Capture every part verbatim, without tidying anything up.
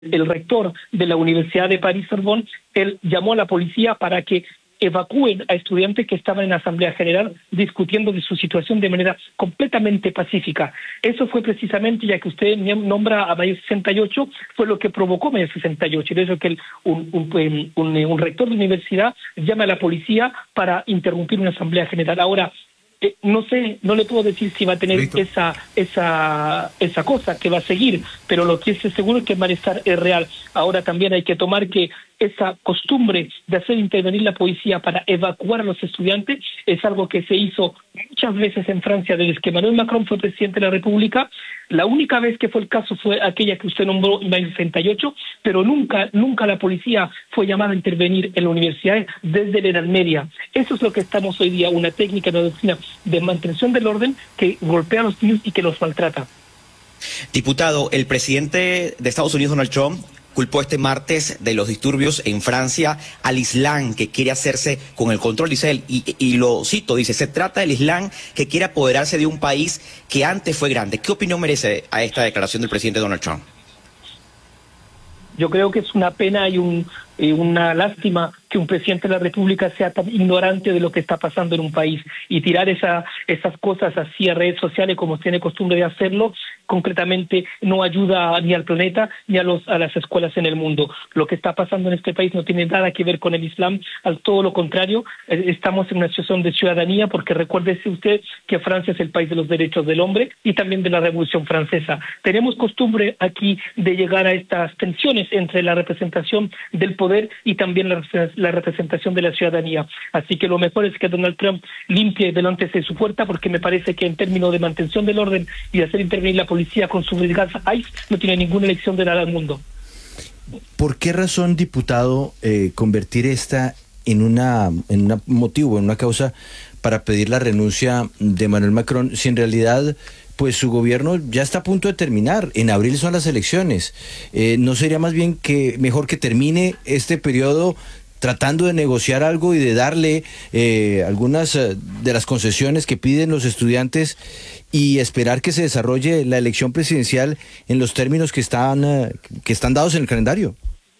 el rector de la Universidad de París-Sorbonne, él llamó a la policía para que evacúen a estudiantes que estaban en la Asamblea General discutiendo de su situación de manera completamente pacífica. Eso fue precisamente, ya que usted nombra a Mayo sesenta y ocho, fue lo que provocó Mayo sesenta y ocho. De eso que el, un, un, un, un rector de universidad llama a la policía para interrumpir una Asamblea General. Ahora, Eh, no sé, no le puedo decir si va a tener esa esa esa cosa que va a seguir, pero lo que es seguro es que el malestar es real. Ahora también hay que tomar que esa costumbre de hacer intervenir la policía para evacuar a los estudiantes es algo que se hizo muchas veces en Francia desde que Emmanuel Macron fue presidente de la República. La única vez que fue el caso fue aquella que usted nombró en mayo sesenta y ocho, pero nunca, nunca la policía fue llamada a intervenir en la universidad desde la Edad Media. Eso es lo que estamos hoy día, una técnica, una doctrina de mantención del orden que golpea a los niños y que los maltrata. Diputado, el presidente de Estados Unidos, Donald Trump, culpó este martes de los disturbios en Francia al Islam que quiere hacerse con el control de Israel. Y, y lo cito, dice, se trata del Islam que quiere apoderarse de un país que antes fue grande. ¿Qué opinión merece a esta declaración del presidente Donald Trump? Yo creo que es una pena y un, eh, una lástima que un presidente de la República sea tan ignorante de lo que está pasando en un país y tirar esa, esas cosas así a redes sociales como tiene costumbre de hacerlo, concretamente no ayuda ni al planeta ni a, los, a las escuelas en el mundo. Lo que está pasando en este país no tiene nada que ver con el Islam, al todo lo contrario, eh, estamos en una situación de ciudadanía, porque recuérdese usted que Francia es el país de los derechos del hombre y también de la Revolución Francesa. Tenemos costumbre aquí de llegar a estas tensiones entre la representación del poder y también la, la representación de la ciudadanía. Así que lo mejor es que Donald Trump limpie delante de su puerta, porque me parece que en términos de mantención del orden y de hacer intervenir la policía con su brigada ICE no tiene ninguna elección de nada al mundo. ¿Por qué razón, diputado, eh, convertir esta en una en un motivo, en una causa para pedir la renuncia de Emmanuel Macron, si en realidad pues su gobierno ya está a punto de terminar? En abril son las elecciones. Eh, ¿No sería más bien que mejor que termine este periodo tratando de negociar algo y de darle eh, algunas eh, de las concesiones que piden los estudiantes y esperar que se desarrolle la elección presidencial en los términos que están, eh, que están dados en el calendario?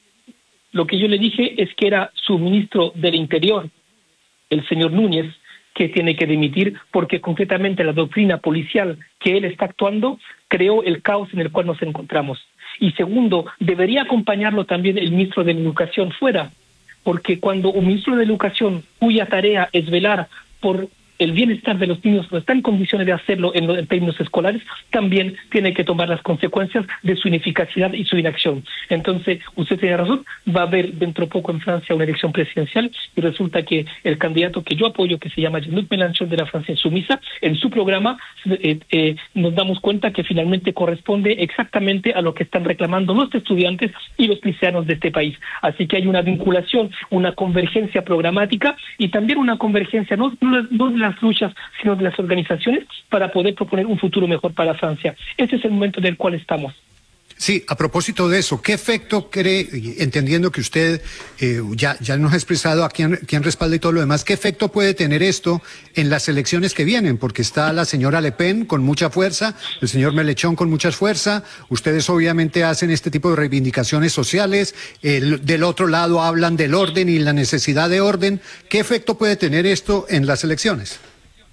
Lo que yo le dije es que era su ministro del Interior, el señor Núñez, que tiene que dimitir, porque concretamente la doctrina policial que él está actuando creó el caos en el cual nos encontramos. Y segundo, debería acompañarlo también el ministro de Educación fuera, porque cuando un ministro de Educación, cuya tarea es velar por el bienestar de los niños, no está en condiciones de hacerlo en, en términos escolares, también tiene que tomar las consecuencias de su ineficacidad y su inacción. Entonces, usted tiene razón, va a haber dentro poco en Francia una elección presidencial y resulta que el candidato que yo apoyo, que se llama Jean-Luc Mélenchon de la Francia Insumisa, en su programa eh, eh, nos damos cuenta que finalmente corresponde exactamente a lo que están reclamando los estudiantes y los cristianos de este país. Así que hay una vinculación, una convergencia programática y también una convergencia no, no, no de las luchas, sino de las organizaciones para poder proponer un futuro mejor para Francia. Ese es el momento en el cual estamos. Sí, a propósito de eso, ¿qué efecto cree, entendiendo que usted eh, ya, ya nos ha expresado a quién, quién respalda y todo lo demás, qué efecto puede tener esto en las elecciones que vienen? Porque está la señora Le Pen con mucha fuerza, el señor Mélenchon con mucha fuerza, ustedes obviamente hacen este tipo de reivindicaciones sociales, el, del otro lado hablan del orden y la necesidad de orden. ¿Qué efecto puede tener esto en las elecciones?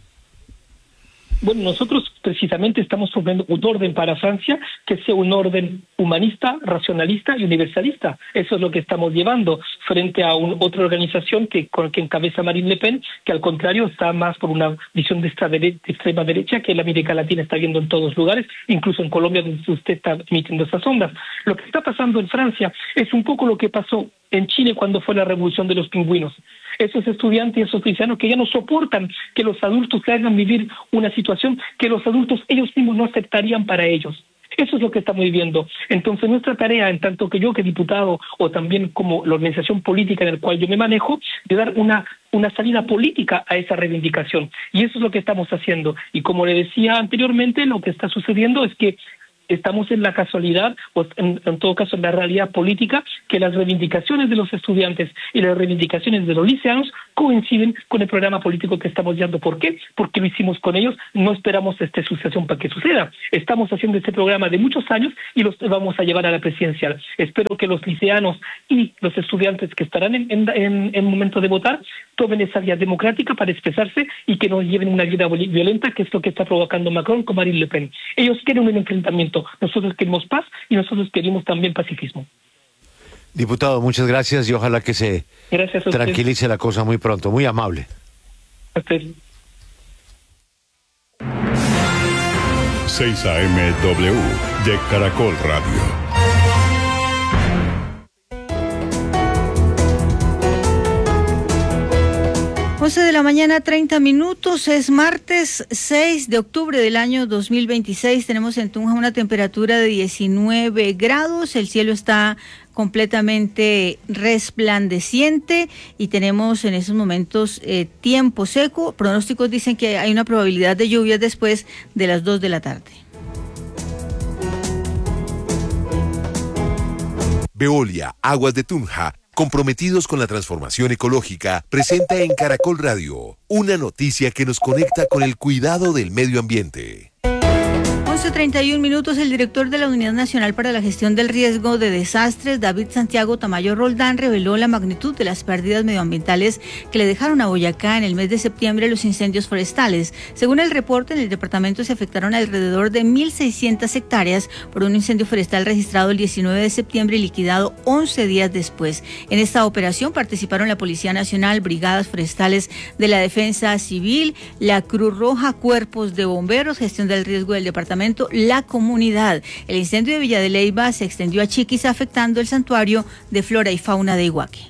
Bueno, nosotros precisamente estamos proponiendo un orden para Francia que sea un orden humanista, racionalista y universalista. Eso es lo que estamos llevando frente a un, otra organización que, con, que encabeza Marine Le Pen, que al contrario está más por una visión de, esta de extrema derecha que la América Latina está viendo en todos lugares, incluso en Colombia, donde usted está emitiendo esas ondas. Lo que está pasando en Francia es un poco lo que pasó en Chile cuando fue la revolución de los pingüinos. Esos estudiantes y esos cristianos que ya no soportan que los adultos le hagan vivir una situación que los adultos ellos mismos no aceptarían para ellos. Eso es lo que estamos viviendo. Entonces nuestra tarea, en tanto que yo que diputado o también como la organización política en la cual yo me manejo, de dar una, una salida política a esa reivindicación. Y eso es lo que estamos haciendo. Y como le decía anteriormente, lo que está sucediendo es que Estamos en la casualidad, o en, en todo caso en la realidad política, que las reivindicaciones de los estudiantes y las reivindicaciones de los liceanos coinciden con el programa político que estamos llevando. ¿Por qué? Porque lo hicimos con ellos, no esperamos esta sucesión para que suceda. Estamos haciendo este programa de muchos años y los vamos a llevar a la presidencial. Espero que los liceanos y los estudiantes que estarán en, en, en, en momento de votar tomen esa vía democrática para expresarse y que no lleven una vida violenta, que es lo que está provocando Macron con Marine Le Pen. Ellos quieren un enfrentamiento, nosotros queremos paz y nosotros queremos también pacifismo. Diputado, muchas gracias y ojalá que se tranquilice la cosa muy pronto. Muy amable. Gracias. seis A M W de Caracol Radio. once de la mañana, treinta minutos, es martes seis de octubre del año dos mil veintiséis. Tenemos en Tunja una temperatura de diecinueve grados, el cielo está completamente resplandeciente y tenemos en esos momentos eh, tiempo seco. Pronósticos dicen que hay una probabilidad de lluvias después de las dos de la tarde. Veolia, Aguas de Tunja, comprometidos con la transformación ecológica, presenta en Caracol Radio una noticia que nos conecta con el cuidado del medio ambiente. once treinta y un minutos, el director de la Unidad Nacional para la Gestión del Riesgo de Desastres, David Santiago Tamayo Roldán, reveló la magnitud de las pérdidas medioambientales que le dejaron a Boyacá en el mes de septiembre los incendios forestales. Según el reporte, en el departamento se afectaron alrededor de mil seiscientas hectáreas por un incendio forestal registrado el diecinueve de septiembre y liquidado once días después. En esta operación participaron la Policía Nacional, brigadas forestales de la Defensa Civil, la Cruz Roja, cuerpos de bomberos, gestión del riesgo del departamento, la comunidad. El incendio de Villa de Leyva se extendió a Chiquis, afectando el santuario de flora y fauna de Iguaque.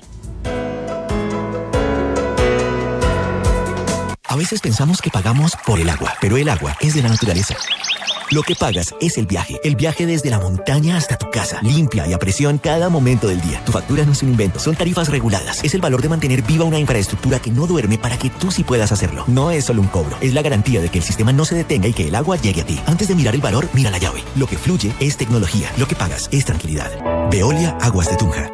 A veces pensamos que pagamos por el agua, pero el agua es de la naturaleza. Lo que pagas es el viaje, el viaje desde la montaña hasta tu casa, limpia y a presión cada momento del día. Tu factura no es un invento, son tarifas reguladas. Es el valor de mantener viva una infraestructura que no duerme para que tú sí puedas hacerlo. No es solo un cobro, es la garantía de que el sistema no se detenga y que el agua llegue a ti. Antes de mirar el valor, mira la llave. Lo que fluye es tecnología, lo que pagas es tranquilidad. Veolia, Aguas de Tunja.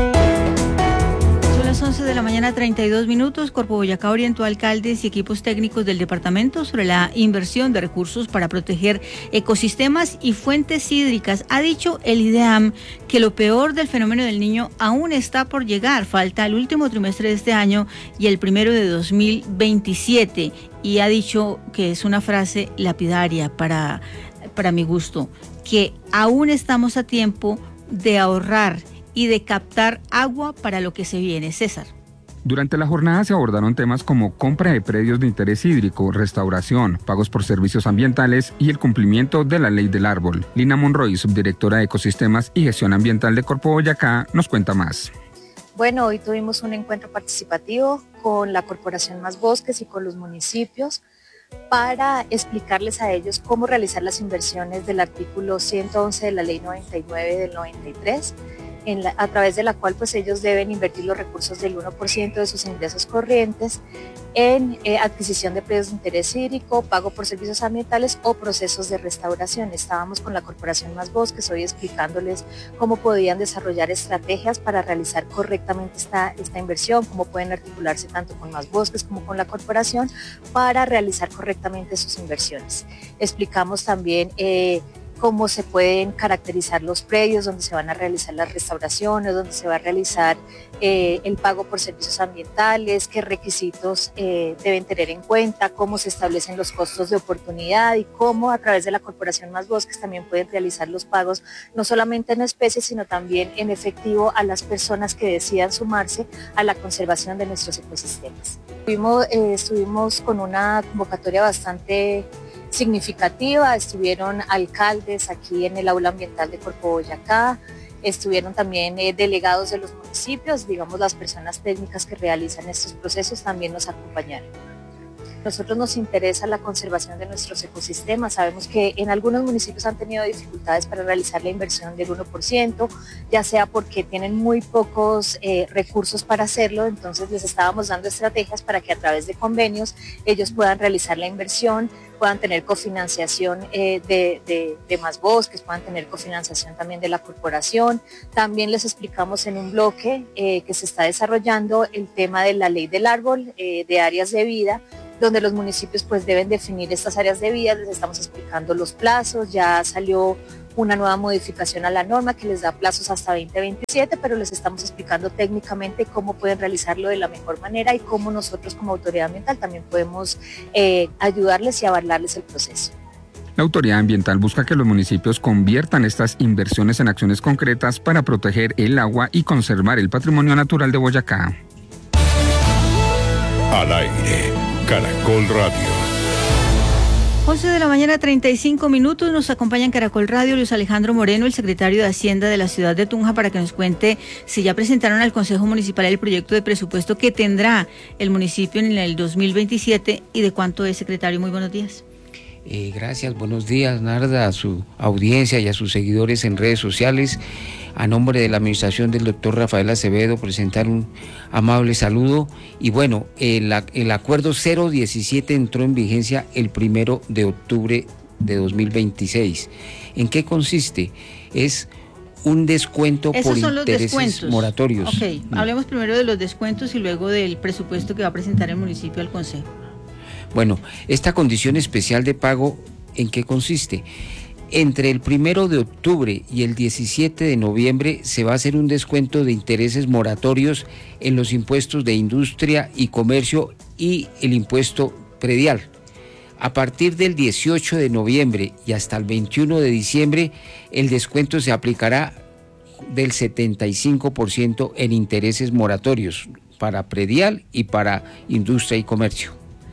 once de la mañana, treinta y dos minutos. Corpo Boyacá orientó a alcaldes y equipos técnicos del departamento sobre la inversión de recursos para proteger ecosistemas y fuentes hídricas. Ha dicho el IDEAM que lo peor del fenómeno del Niño aún está por llegar. Falta el último trimestre de este año y el primero de dos mil veintisiete. Y ha dicho que es una frase lapidaria para, para mi gusto, que aún estamos a tiempo de ahorrar y de captar agua para lo que se viene. César. Durante la jornada se abordaron temas como compra de predios de interés hídrico, restauración, pagos por servicios ambientales y el cumplimiento de la ley del árbol. Lina Monroy, subdirectora de Ecosistemas y Gestión Ambiental de Corpo Boyacá, nos cuenta más. Bueno, hoy tuvimos un encuentro participativo con la Corporación Más Bosques y con los municipios para explicarles a ellos cómo realizar las inversiones del artículo ciento once de la ley noventa y nueve del noventa y tres. En la, a través de la cual pues ellos deben invertir los recursos del uno por ciento de sus ingresos corrientes en eh, adquisición de predios de interés hídrico, pago por servicios ambientales o procesos de restauración. Estábamos con la Corporación Más Bosques hoy explicándoles cómo podían desarrollar estrategias para realizar correctamente esta, esta inversión, cómo pueden articularse tanto con Más Bosques como con la corporación para realizar correctamente sus inversiones. Explicamos también eh, cómo se pueden caracterizar los predios donde se van a realizar las restauraciones, donde se va a realizar eh, el pago por servicios ambientales, qué requisitos eh, deben tener en cuenta, cómo se establecen los costos de oportunidad y cómo a través de la Corporación Más Bosques también pueden realizar los pagos no solamente en especie, sino también en efectivo a las personas que decidan sumarse a la conservación de nuestros ecosistemas. Estuvimos, eh, estuvimos con una convocatoria bastante significativa, estuvieron alcaldes aquí en el aula ambiental de Corpo Boyacá, estuvieron también eh, delegados de los municipios, digamos las personas técnicas que realizan estos procesos también nos acompañaron. Nosotros nos interesa la conservación de nuestros ecosistemas. Sabemos que en algunos municipios han tenido dificultades para realizar la inversión del uno por ciento, ya sea porque tienen muy pocos eh, recursos para hacerlo, entonces les estábamos dando estrategias para que a través de convenios ellos puedan realizar la inversión puedan tener cofinanciación eh, de, de, de Más Bosques, puedan tener cofinanciación también de la corporación. También les explicamos en un bloque eh, que se está desarrollando el tema de la ley del árbol, eh, de áreas de vida, donde los municipios pues deben definir estas áreas de vida. Les estamos explicando los plazos, ya salió una nueva modificación a la norma que les da plazos hasta veinte veintisiete, pero les estamos explicando técnicamente cómo pueden realizarlo de la mejor manera y cómo nosotros como autoridad ambiental también podemos eh, ayudarles y avalarles el proceso. La autoridad ambiental busca que los municipios conviertan estas inversiones en acciones concretas para proteger el agua y conservar el patrimonio natural de Boyacá. Al aire, Caracol Radio. once de la mañana, treinta y cinco minutos, nos acompaña en Caracol Radio Luis Alejandro Moreno, el secretario de Hacienda de la ciudad de Tunja, para que nos cuente si ya presentaron al Consejo Municipal el proyecto de presupuesto que tendrá el municipio en el dos mil veintisiete y de cuánto es, secretario. Muy buenos días. Eh, gracias, buenos días, Narda, a su audiencia y a sus seguidores en redes sociales. A nombre de la administración del doctor Rafael Acevedo, presentar un amable saludo. Y bueno, el, el acuerdo cero diecisiete entró en vigencia el primero de octubre de dos mil veintiséis. ¿En qué consiste? Es un descuento Esos por son los intereses descuentos. moratorios. Ok, hablemos primero de los descuentos y luego del presupuesto que va a presentar el municipio al Consejo. Bueno, esta condición especial de pago, ¿en qué consiste? Entre el primero de octubre y el diecisiete de noviembre se va a hacer un descuento de intereses moratorios en los impuestos de industria y comercio y el impuesto predial. A partir del dieciocho de noviembre y hasta el veintiuno de diciembre, el descuento se aplicará del setenta y cinco por ciento en intereses moratorios para predial y para industria y comercio.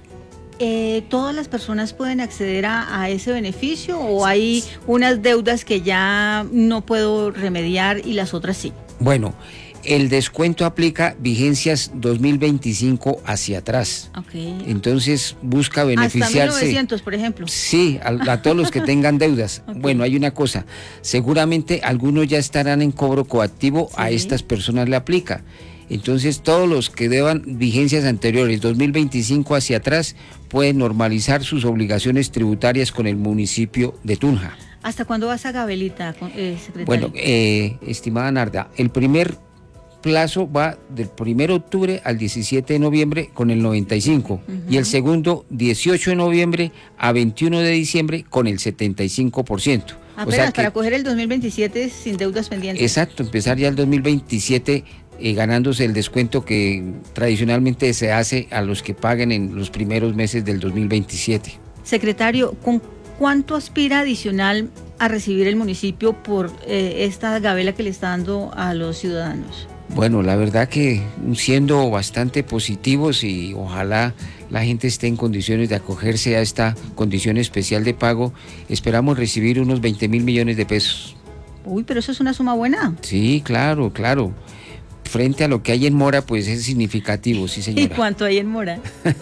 Eh, ¿Todas las personas pueden acceder a, a ese beneficio o hay unas deudas que ya no puedo remediar y las otras sí? Bueno, el descuento aplica vigencias dos mil veinticinco hacia atrás. Okay. Entonces busca beneficiarse. Hasta mil novecientos, por ejemplo. Sí, a, a todos los que tengan deudas. Okay. Bueno, hay una cosa, seguramente algunos ya estarán en cobro coactivo, sí. A estas personas le aplica. Entonces todos los que deban vigencias anteriores, dos mil veinticinco hacia atrás, pueden normalizar sus obligaciones tributarias con el municipio de Tunja. ¿Hasta cuándo va esa gabelita, eh, secretario? Bueno, eh, estimada Narda, el primer plazo va del primero de octubre al diecisiete de noviembre con el noventa y cinco, uh-huh. Y el segundo, dieciocho de noviembre a veintiuno de diciembre con el setenta y cinco por ciento. Apenas, o sea que, para coger el dos mil veintisiete sin deudas pendientes. Exacto, empezar ya el dos mil veintisiete eh, ganándose el descuento que tradicionalmente se hace a los que paguen en los primeros meses del dos mil veintisiete. Secretario, ¿con cuánto aspira adicional a recibir el municipio por eh, esta gabela que le está dando a los ciudadanos? Bueno, la verdad que siendo bastante positivos y ojalá la gente esté en condiciones de acogerse a esta condición especial de pago, esperamos recibir unos veinte mil millones de pesos. Uy, pero eso es una suma buena. Sí, claro, claro. Frente a lo que hay en mora, pues es significativo, sí señora. ¿Y cuánto hay en mora?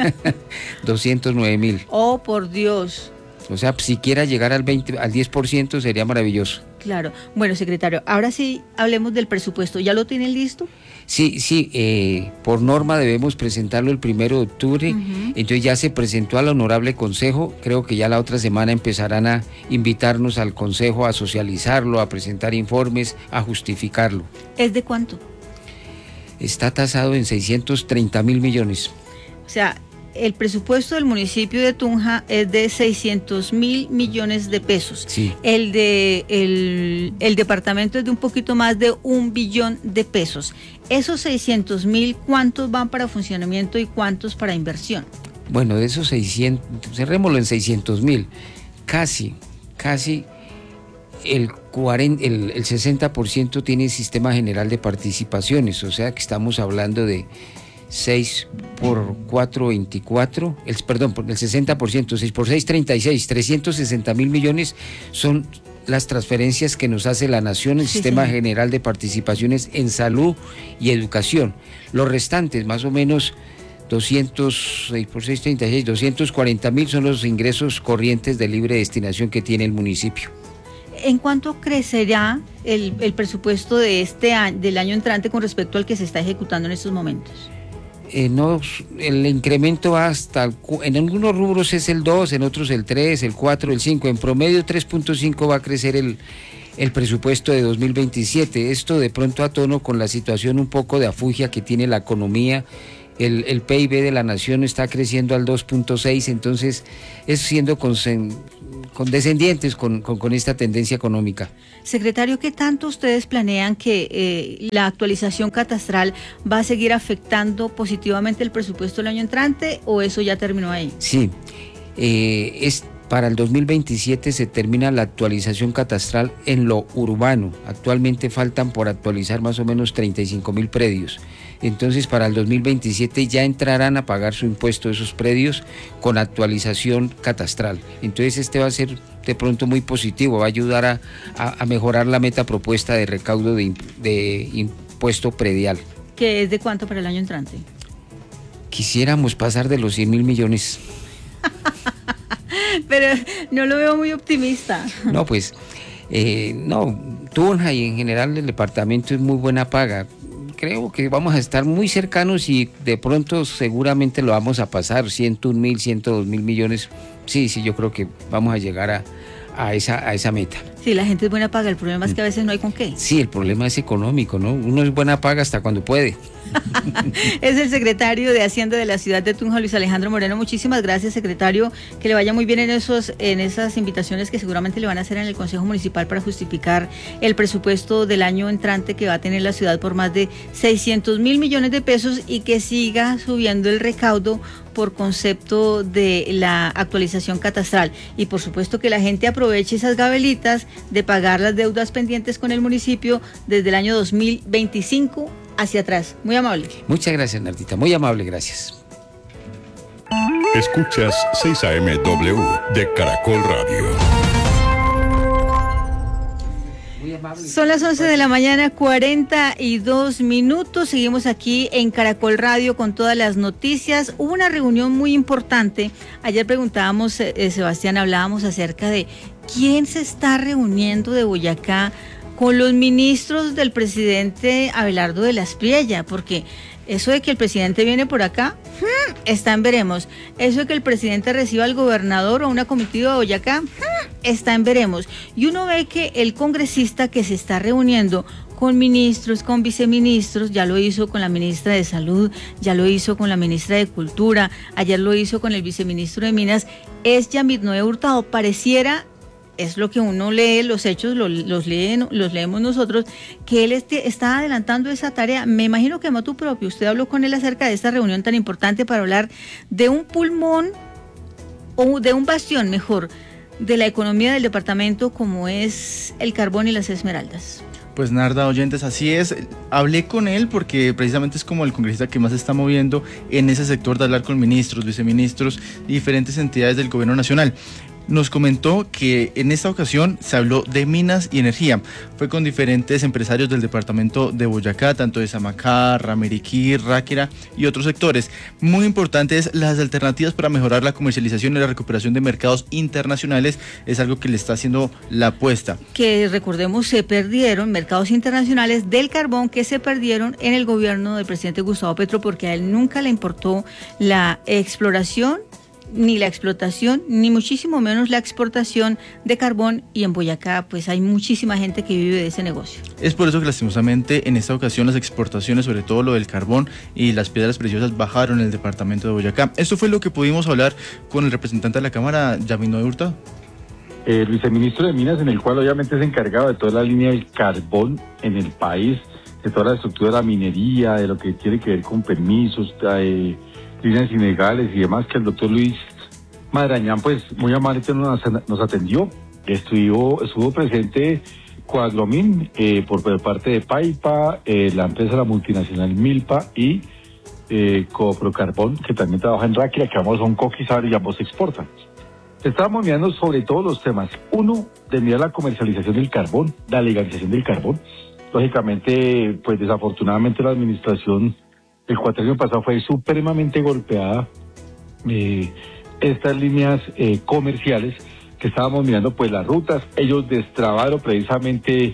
doscientos nueve mil. Oh, por Dios. O sea, si quiera llegar al veinte, al diez por ciento sería maravilloso. Claro. Bueno, secretario, ahora sí hablemos del presupuesto. ¿Ya lo tienen listo? Sí, sí, eh, por norma debemos presentarlo el primero de octubre, uh-huh. Entonces ya se presentó al Honorable Consejo, creo que ya la otra semana empezarán a invitarnos al Consejo a socializarlo, a presentar informes, a justificarlo. ¿Es de cuánto? Está tasado en seiscientos treinta mil millones. O sea, el presupuesto del municipio de Tunja es de seiscientos mil millones de pesos. Sí. El de el, el departamento es de un poquito más de un billón de pesos. Esos seiscientos mil, ¿cuántos van para funcionamiento y cuántos para inversión? Bueno, de esos seiscientos, cerrémoslo en seiscientos mil, casi, casi el, cuarenta, el, el sesenta por ciento tiene sistema general de participaciones, o sea que estamos hablando de seis por cuatro, veinticuatro, el, perdón, el sesenta por ciento, seis por seis, treinta y seis, trescientos sesenta mil millones son las transferencias que nos hace la Nación, el sí, Sistema sí. General de Participaciones en Salud y Educación. Los restantes, más o menos doscientos, seis por seis, treinta y seis, doscientos cuarenta mil son los ingresos corrientes de libre destinación que tiene el municipio. ¿En cuánto crecerá el, el presupuesto de este año, del año entrante con respecto al que se está ejecutando en estos momentos? Eh, no, el incremento va hasta, el, en algunos rubros es el dos, en otros el tres, el cuatro, el cinco, en promedio tres punto cinco va a crecer el, el presupuesto de dos mil veintisiete, esto de pronto a tono con la situación un poco de afugia que tiene la economía. El, el P I B de la nación está creciendo al dos punto seis, entonces es siendo consen, condescendientes con, con, con esta tendencia económica. Secretario, ¿qué tanto ustedes planean que eh, la actualización catastral va a seguir afectando positivamente el presupuesto del año entrante o eso ya terminó ahí? Sí, eh, es, para el dos mil veintisiete se termina la actualización catastral en lo urbano. Actualmente faltan por actualizar más o menos treinta y cinco mil predios. Entonces para el dos mil veintisiete ya entrarán a pagar su impuesto esos predios con actualización catastral. Entonces este va a ser de pronto muy positivo, va a ayudar a, a, a mejorar la meta propuesta de recaudo de, de impuesto predial. ¿Qué es de cuánto para el año entrante? Quisiéramos pasar de los cien mil millones. Pero no lo veo muy optimista. No, pues, eh, no, Tunja y en general el departamento es muy buena paga. Creo que vamos a estar muy cercanos y de pronto seguramente lo vamos a pasar, ciento un mil, ciento dos mil millones. Sí, sí, yo creo que vamos a llegar a, a, esa, a esa meta. Sí, la gente es buena paga, el problema es que a veces no hay con qué. Sí, el problema es económico, ¿no? Uno es buena paga hasta cuando puede. Es el secretario de Hacienda de la ciudad de Tunja, Luis Alejandro Moreno. Muchísimas gracias, secretario. Que le vaya muy bien en esos, en esas invitaciones que seguramente le van a hacer en el Consejo Municipal para justificar el presupuesto del año entrante que va a tener la ciudad por más de seiscientos mil millones de pesos y que siga subiendo el recaudo por concepto de la actualización catastral. Y por supuesto que la gente aproveche esas gabelitas de pagar las deudas pendientes con el municipio desde el año dos mil veinticinco hacia atrás. Muy amable. Muchas gracias, Nardita. Muy amable, gracias. Escuchas seis A M W de Caracol Radio. Son las once de la mañana, cuarenta y dos minutos. Seguimos aquí en Caracol Radio con todas las noticias. Hubo una reunión muy importante. Ayer preguntábamos, eh, Sebastián, hablábamos acerca de quién se está reuniendo de Boyacá con los ministros del presidente Abelardo de la Espriella, porque eso de que el presidente viene por acá, hmm, está en veremos. Eso de que el presidente reciba al gobernador o a una comitiva de Boyacá, hmm, está en veremos. Y uno ve que el congresista que se está reuniendo con ministros, con viceministros, ya lo hizo con la ministra de Salud, ya lo hizo con la ministra de Cultura, ayer lo hizo con el viceministro de Minas, es Yamit Noé Hurtado. Pareciera, es lo que uno lee, los hechos los, los, leen, los leemos nosotros, que él este, está adelantando esa tarea. Me imagino que a motu propio, usted habló con él acerca de esta reunión tan importante para hablar de un pulmón, o de un bastión, mejor, de la economía del departamento como es el carbón y las esmeraldas. Pues Narda, oyentes, así es. Hablé con él porque precisamente es como el congresista que más se está moviendo en ese sector de hablar con ministros, viceministros y diferentes entidades del gobierno nacional. Nos comentó que en esta ocasión se habló de minas y energía. Fue con diferentes empresarios del departamento de Boyacá, tanto de Samacá, Ramiriquí, Ráquira y otros sectores. Muy importantes las alternativas para mejorar la comercialización y la recuperación de mercados internacionales. Es algo que le está haciendo la apuesta. Que recordemos, se perdieron mercados internacionales del carbón que se perdieron en el gobierno del presidente Gustavo Petro, porque a él nunca le importó la exploración, ni la explotación, ni muchísimo menos la exportación de carbón, y en Boyacá pues hay muchísima gente que vive de ese negocio. Es por eso que lastimosamente en esta ocasión las exportaciones, sobre todo lo del carbón y las piedras preciosas, bajaron en el departamento de Boyacá. Esto fue lo que pudimos hablar con el representante de la Cámara, Yamit Noé Hurtado. El viceministro de Minas, en el cual obviamente es encargado de toda la línea del carbón en el país, de toda la estructura de la minería, de lo que tiene que ver con permisos, de líneas ilegales y demás, que el doctor Luis Madrañán, pues muy amablemente nos, nos atendió. Estuvo, estuvo presente Coaglomín eh, por, por parte de Paipa, eh, la empresa la multinacional Milpa y eh, Coprocarbón, que también trabaja en Ráquira, que ambos son coquizar y ambos exportan. Estábamos mirando sobre todos los temas. Uno, de mirar la comercialización del carbón, la legalización del carbón. Lógicamente, pues desafortunadamente la administración el cuatrienio pasado fue supremamente golpeada. Eh, estas líneas eh, comerciales que estábamos mirando, pues las rutas, ellos destrabaron precisamente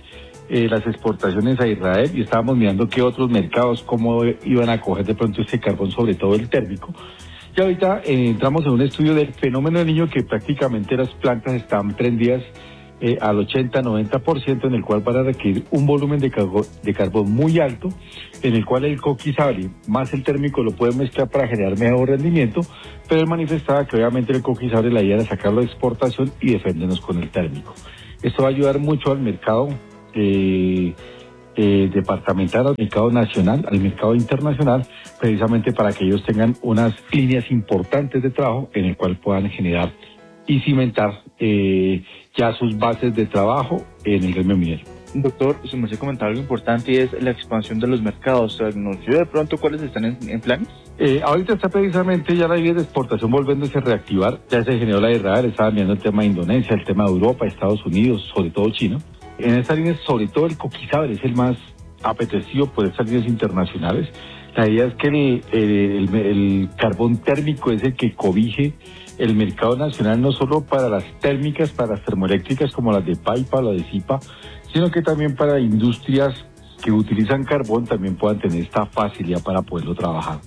eh, las exportaciones a Israel y estábamos mirando qué otros mercados, cómo iban a coger de pronto este carbón, sobre todo el térmico. Y ahorita eh, entramos en un estudio del fenómeno del Niño, que prácticamente las plantas están prendidas eh, al ochenta noventa por ciento, en el cual van a requerir un volumen de, carbón, de carbón muy alto, en el cual el coquizable más el térmico lo pueden mezclar para generar mejor rendimiento, pero él manifestaba que obviamente el coquizable la idea era sacarlo de exportación y defendernos con el térmico. Esto va a ayudar mucho al mercado eh, eh, departamental, al mercado nacional, al mercado internacional, precisamente para que ellos tengan unas líneas importantes de trabajo en el cual puedan generar y cimentar eh, ya sus bases de trabajo en el gremio minero. Doctor, se me ha comentado algo importante y es la expansión de los mercados. ¿Se anunció de pronto cuáles están en, en planes? Eh, ahorita está precisamente ya la vía de exportación volviéndose a reactivar. Ya se generó la de Israel, estaba mirando el tema de Indonesia, el tema de Europa, Estados Unidos, sobre todo China. En estas líneas, sobre todo el coquizable es el más apetecido por estas líneas internacionales. La idea es que el, el, el, el carbón térmico es el que cobije el mercado nacional, no solo para las térmicas, para las termoeléctricas como las de Paipa o de Zipa, sino que también para industrias que utilizan carbón también puedan tener esta facilidad para poderlo trabajar.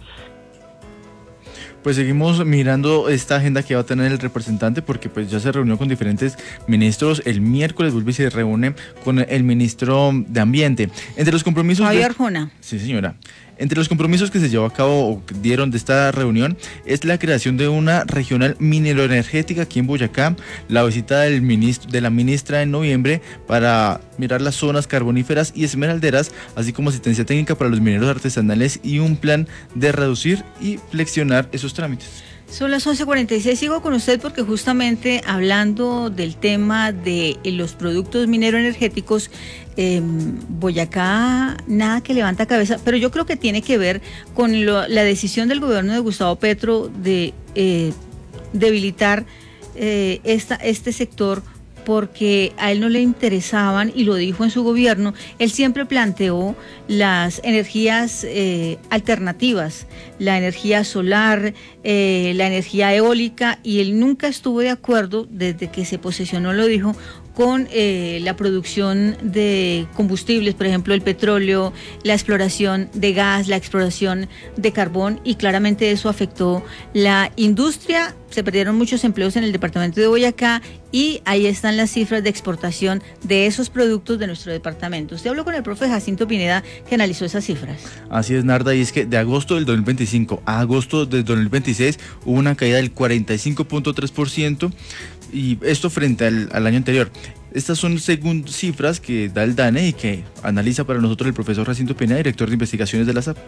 Pues seguimos mirando esta agenda que va a tener el representante, porque pues ya se reunió con diferentes ministros. El miércoles vuelve y se reúne con el ministro de Ambiente. Entre los compromisos... Javier de... Arjona. Sí, señora. Entre los compromisos que se llevó a cabo o dieron de esta reunión es la creación de una regional mineroenergética aquí en Boyacá, la visita del ministro, de la ministra en noviembre para mirar las zonas carboníferas y esmeralderas, así como asistencia técnica para los mineros artesanales y un plan de reducir y flexionar esos trámites. Son las once cuarenta y seis, sigo con usted porque justamente hablando del tema de los productos mineroenergéticos, eh, Boyacá nada que levanta cabeza, pero yo creo que tiene que ver con lo, la decisión del gobierno de Gustavo Petro de eh, debilitar eh, esta, este sector, porque a él no le interesaban, y lo dijo en su gobierno. Él siempre planteó las energías eh, alternativas, la energía solar, eh, la energía eólica, y él nunca estuvo de acuerdo, desde que se posesionó lo dijo, con eh, la producción de combustibles, por ejemplo el petróleo, la exploración de gas, la exploración de carbón, y claramente eso afectó la industria. Se perdieron muchos empleos en el departamento de Boyacá, y ahí están las cifras de exportación de esos productos de nuestro departamento. Usted habló con el profe Jacinto Pineda, que analizó esas cifras. Así es, Narda, y es que de agosto del dos mil veinticinco a agosto del dos mil veintiséis hubo una caída del cuarenta y cinco punto tres por ciento, y esto frente al, al año anterior. Estas son según cifras que da el DANE y que analiza para nosotros el profesor Jacinto Pineda, director de investigaciones de la S A P.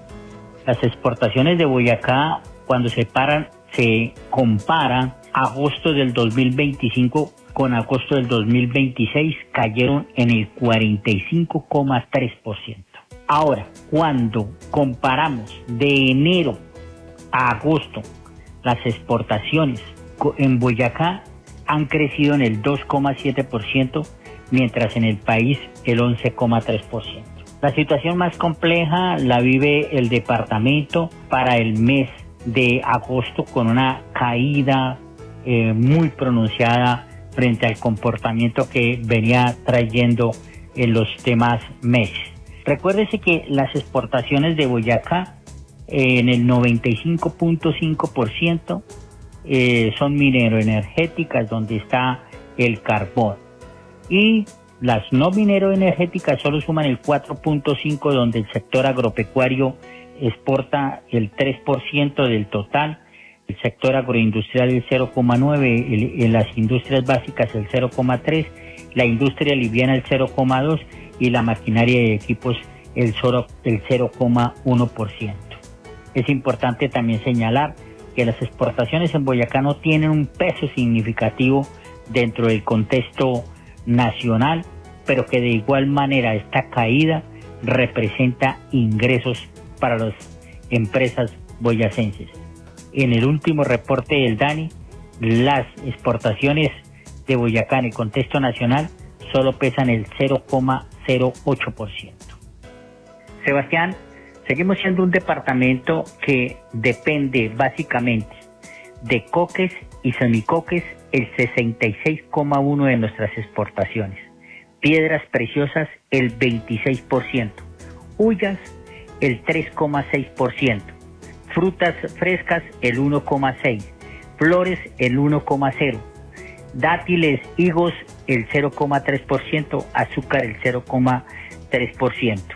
Las exportaciones de Boyacá, cuando se paran, se compara agosto del dos mil veinticinco con agosto del dos mil veintiséis, cayeron en el cuarenta y cinco coma tres por ciento. Ahora, cuando comparamos de enero a agosto, las exportaciones en Boyacá han crecido en el dos coma siete por ciento, mientras en el país el once coma tres por ciento. La situación más compleja la vive el departamento para el mes de agosto, con una caída eh, muy pronunciada frente al comportamiento que venía trayendo en los demás meses. Recuérdese que las exportaciones de Boyacá eh, en el noventa y cinco punto cinco por ciento eh, son mineroenergéticas, donde está el carbón, y las no mineroenergéticas solo suman el cuatro punto cinco por ciento, donde el sector agropecuario exporta el tres por ciento del total, el sector agroindustrial el cero coma nueve por ciento, en las industrias básicas el cero coma tres por ciento, la industria liviana el cero coma dos por ciento y la maquinaria y equipos el cero coma uno por ciento. Es importante también señalar que las exportaciones en Boyacá no tienen un peso significativo dentro del contexto nacional, pero que de igual manera esta caída representa ingresos para las empresas boyacenses. En el último reporte del DANE, las exportaciones de Boyacá en el contexto nacional solo pesan el cero coma cero ocho por ciento. Sebastián, seguimos siendo un departamento que depende básicamente de coques y semicoques el sesenta y seis coma uno por ciento de nuestras exportaciones, piedras preciosas el veintiséis por ciento, huyas el tres coma seis por ciento, frutas frescas el uno coma seis por ciento, flores el uno coma cero por ciento, dátiles, higos el cero coma tres por ciento, azúcar el cero coma tres por ciento.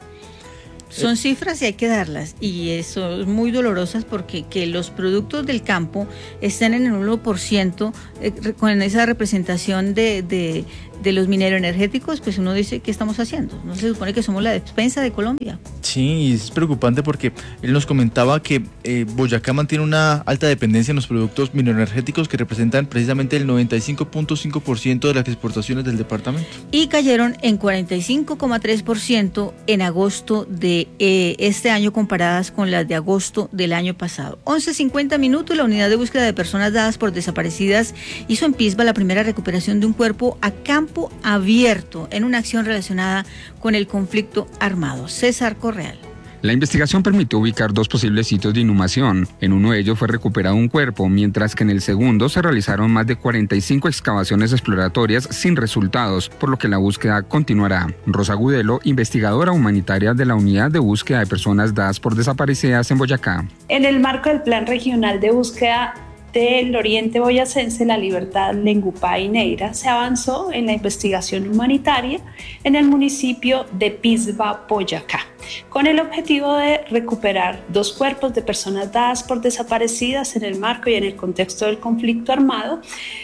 Son cifras y hay que darlas, y son muy dolorosas porque que los productos del campo estén en el uno por ciento eh, con esa representación de, de, de los mineroenergéticos, pues uno dice, ¿qué estamos haciendo? No se supone que somos la despensa de Colombia. Sí, y es preocupante porque él nos comentaba que eh, Boyacá mantiene una alta dependencia en los productos mineroenergéticos que representan precisamente el noventa y cinco punto cinco por ciento de las exportaciones del departamento. Y cayeron en cuarenta y cinco coma tres por ciento en agosto de eh, este año comparadas con las de agosto del año pasado. once cincuenta minutos, la unidad de búsqueda de personas dadas por desaparecidas hizo en Pisba la primera recuperación de un cuerpo a campo abierto en una acción relacionada con el conflicto armado. César Correal. La investigación permitió ubicar dos posibles sitios de inhumación. En uno de ellos fue recuperado un cuerpo, mientras que en el segundo se realizaron más de cuarenta y cinco excavaciones exploratorias sin resultados, por lo que la búsqueda continuará. Rosa Gudelo, investigadora humanitaria de la Unidad de Búsqueda de Personas Dadas por Desaparecidas en Boyacá. En el marco del Plan Regional de Búsqueda del Oriente Boyacense, La Libertad, Lengupá y Neira, se avanzó en la investigación humanitaria en el municipio de Pisba, Boyacá, con el objetivo de recuperar dos cuerpos de personas dadas por desaparecidas en el marco y en el contexto del conflicto armado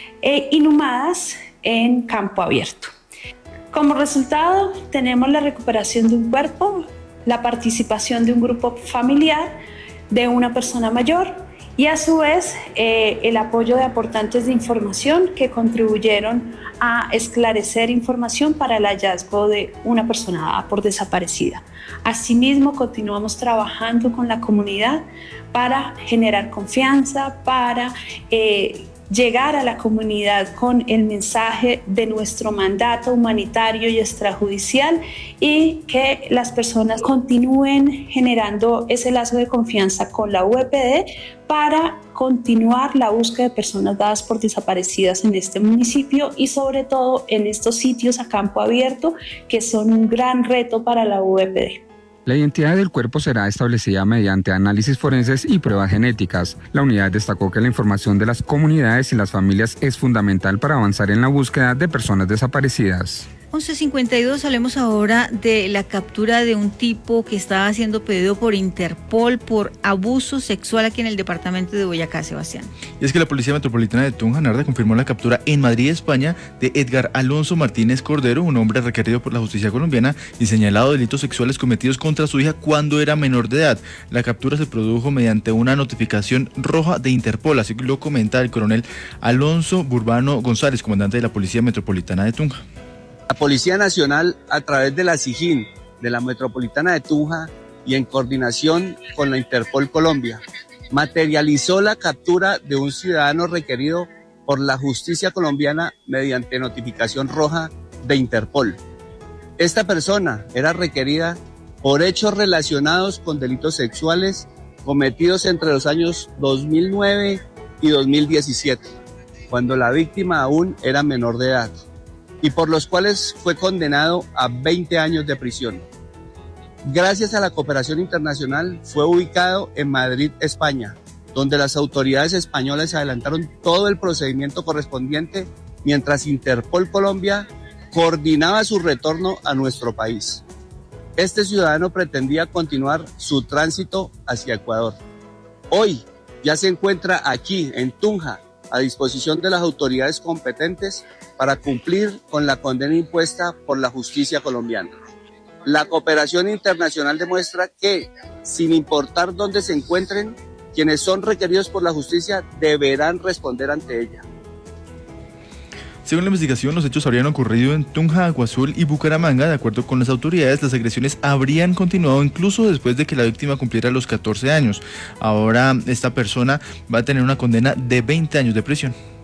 e inhumadas en campo abierto. Como resultado, tenemos la recuperación de un cuerpo, la participación de un grupo familiar, de una persona mayor, y a su vez eh, el apoyo de aportantes de información que contribuyeron a esclarecer información para el hallazgo de una persona dada por desaparecida. Asimismo, continuamos trabajando con la comunidad para generar confianza, para eh, llegar a la comunidad con el mensaje de nuestro mandato humanitario y extrajudicial, y que las personas continúen generando ese lazo de confianza con la U E P D para continuar la búsqueda de personas dadas por desaparecidas en este municipio y sobre todo en estos sitios a campo abierto que son un gran reto para la U E P D. La identidad del cuerpo será establecida mediante análisis forenses y pruebas genéticas. La unidad destacó que la información de las comunidades y las familias es fundamental para avanzar en la búsqueda de personas desaparecidas. once cincuenta y dos, hablemos ahora de la captura de un tipo que estaba siendo pedido por Interpol por abuso sexual aquí en el departamento de Boyacá, Sebastián. Y es que la Policía Metropolitana de Tunja, Narda, confirmó la captura en Madrid, España, de Edgar Alonso Martínez Cordero, un hombre requerido por la justicia colombiana y señalado de delitos sexuales cometidos contra su hija cuando era menor de edad. La captura se produjo mediante una notificación roja de Interpol, así lo comenta el coronel Alonso Burbano González, comandante de la Policía Metropolitana de Tunja. La Policía Nacional, a través de la SIJIN, de la Metropolitana de Tunja y en coordinación con la Interpol Colombia, materializó la captura de un ciudadano requerido por la justicia colombiana mediante notificación roja de Interpol. Esta persona era requerida por hechos relacionados con delitos sexuales cometidos entre los años dos mil nueve y dos mil diecisiete, cuando la víctima aún era menor de edad, y por los cuales fue condenado a veinte años de prisión. Gracias a la cooperación internacional fue ubicado en Madrid, España, donde las autoridades españolas adelantaron todo el procedimiento correspondiente mientras Interpol Colombia coordinaba su retorno a nuestro país. Este ciudadano pretendía continuar su tránsito hacia Ecuador. Hoy ya se encuentra aquí en Tunja a disposición de las autoridades competentes para cumplir con la condena impuesta por la justicia colombiana. La cooperación internacional demuestra que, sin importar dónde se encuentren, quienes son requeridos por la justicia deberán responder ante ella. Según la investigación, los hechos habrían ocurrido en Tunja, Agua Azul y Bucaramanga. De acuerdo con las autoridades, las agresiones habrían continuado incluso después de que la víctima cumpliera los catorce años. Ahora esta persona va a tener una condena de veinte años de prisión.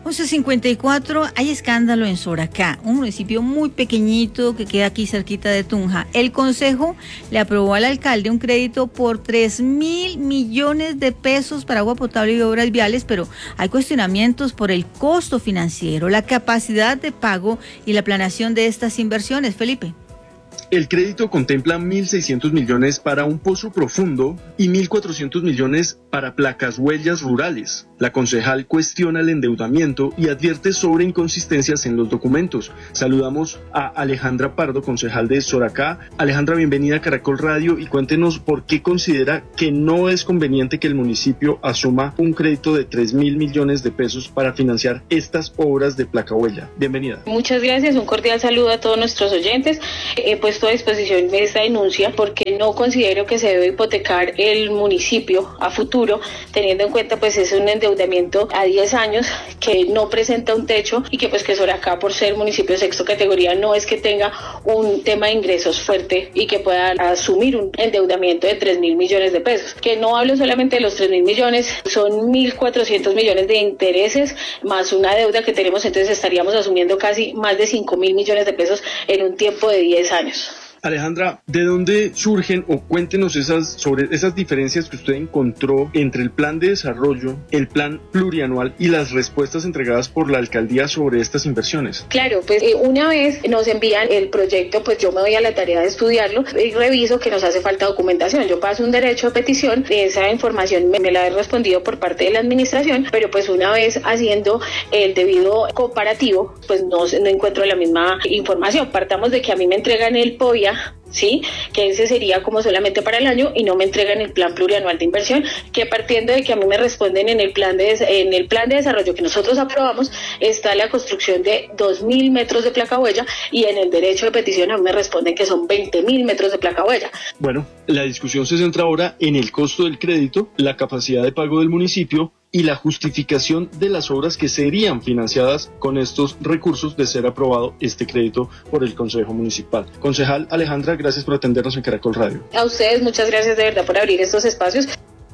once cincuenta y cuatro, hay escándalo en Soracá, un municipio muy pequeñito que queda aquí cerquita de Tunja. El Consejo le aprobó al alcalde un crédito por tres mil millones de pesos para agua potable y obras viales, pero hay cuestionamientos por el costo financiero, la capacidad de pago y la planeación de estas inversiones. Felipe. El crédito contempla mil seiscientos millones para un pozo profundo y mil cuatrocientos millones para placas huellas rurales. La concejal cuestiona el endeudamiento y advierte sobre inconsistencias en los documentos. Saludamos a Alejandra Pardo, concejal de Soracá. Alejandra, bienvenida a Caracol Radio y cuéntenos por qué considera que no es conveniente que el municipio asuma un crédito de tres mil millones de pesos para financiar estas obras de placa huella. Bienvenida. Muchas gracias, un cordial saludo a todos nuestros oyentes. He puesto a disposición de esta denuncia porque no considero que se debe hipotecar el municipio a futuro, teniendo en cuenta pues es un endeudamiento a diez años que no presenta un techo y que pues que Soracá, por ser municipio sexto categoría, no es que tenga un tema de ingresos fuerte y que pueda asumir un endeudamiento de tres mil millones de pesos. Que no hablo solamente de los tres mil millones, son mil cuatrocientos millones de intereses más una deuda que tenemos, entonces estaríamos asumiendo casi más de cinco mil millones de pesos en un tiempo de diez años. Alejandra, ¿de dónde surgen o cuéntenos esas sobre esas diferencias que usted encontró entre el plan de desarrollo, el plan plurianual y las respuestas entregadas por la alcaldía sobre estas inversiones? Claro, pues eh, una vez nos envían el proyecto, pues yo me doy a la tarea de estudiarlo y reviso que nos hace falta documentación. Yo paso un derecho de petición, esa información me, me la he respondido por parte de la administración, pero pues una vez haciendo el debido comparativo, pues no, no encuentro la misma información. Partamos de que a mí me entregan el P O I A, sí, que ese sería como solamente para el año y no me entregan el plan plurianual de inversión, que partiendo de que a mí me responden en el plan de en el plan de desarrollo que nosotros aprobamos está la construcción de dos mil metros de placa huella y en el derecho de petición a mí me responden que son veinte mil metros de placa huella. Bueno, la discusión se centra ahora en el costo del crédito, la capacidad de pago del municipio y la justificación de las obras que serían financiadas con estos recursos de ser aprobado este crédito por el Consejo Municipal. Concejal Alejandra, gracias por atendernos en Caracol Radio. A ustedes, muchas gracias de verdad por abrir estos espacios.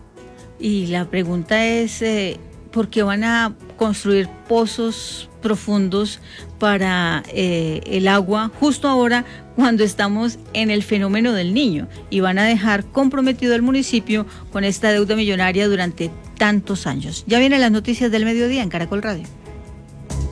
Y la pregunta es, eh, ¿por qué van a construir pozos profundos para eh, el agua justo ahora cuando estamos en el fenómeno del Niño y van a dejar comprometido al municipio con esta deuda millonaria durante tantos años? Ya vienen las noticias del mediodía en Caracol Radio.